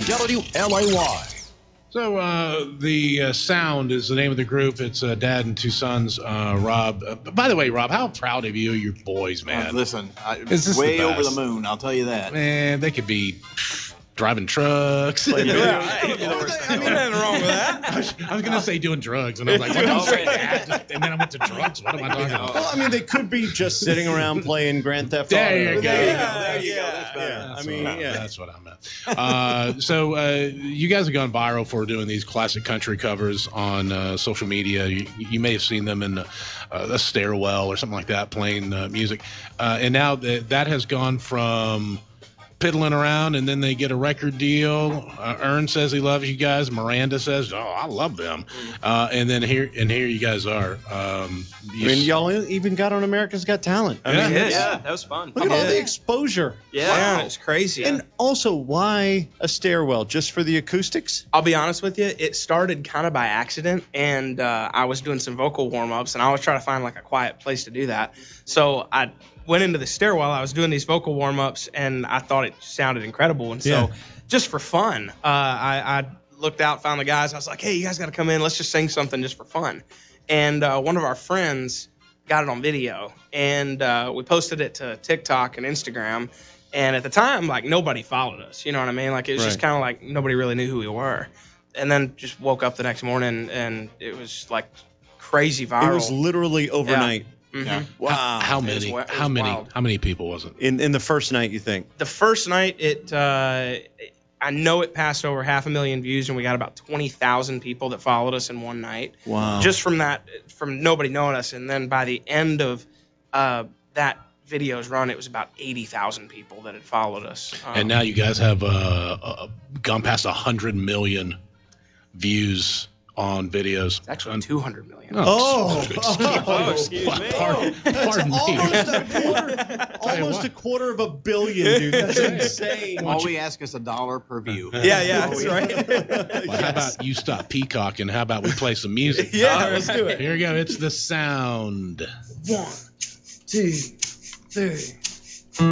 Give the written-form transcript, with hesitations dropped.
WLAY. So the Sound is the name of the group. It's Dad and two sons, Rob. By the way, Rob, how proud of you, your boys, man. Listen, way over the moon, I'll tell you that. Man, they could be driving trucks. I mean, nothing wrong with that. I was going to say doing drugs, and I was like, don't say that. And then I went to drugs. What am I talking about? Well, I mean, they could be just sitting around playing Grand Theft Auto. There you go. There you go. That's better. That's what I meant. So you guys have gone viral for doing these classic country covers on social media. You may have seen them in a stairwell or something like that playing music. And now that has gone from piddling around, and then they get a record deal. Ern says he loves you guys. Miranda says, "Oh, I love them." And then here you guys are. I mean, y'all even got on America's Got Talent. I mean, Yeah, that was fun. look at all the exposure. Yeah, it's crazy. And also, why a stairwell? Just for the acoustics? I'll be honest with you, it started kind of by accident, and I was doing some vocal warm-ups, and I was trying to find like a quiet place to do that. So I went into the stairwell. I was doing these vocal warm-ups, and I thought it sounded incredible. And so just for fun, I looked out, found the guys. I was like, hey, you guys got to come in. Let's just sing something just for fun. And one of our friends got it on video, and we posted it to TikTok and Instagram. And at the time, like, nobody followed us. You know what I mean? Like, it was just kind of like nobody really knew who we were. And then just woke up the next morning, and it was, like, crazy viral. It was literally overnight. Yeah. Mm-hmm. Wow. How many people was it? In the first night, you think? The first night, I know it passed over 500,000 views, and we got about 20,000 people that followed us in one night. Wow. Just from nobody knowing us. And then by the end of that video's run, it was about 80,000 people that had followed us. And now you guys have gone past 100 million views on videos. It's actually 200 million. Excuse me. Pardon me. Almost a quarter of $1 billion, dude. That's insane. All we ask is $1 per view. Yeah, that's right. Well, how about you stop peacocking? How about we play some music? Yeah, let's do it. Here we go. It's the Sound. 1, 2, 3.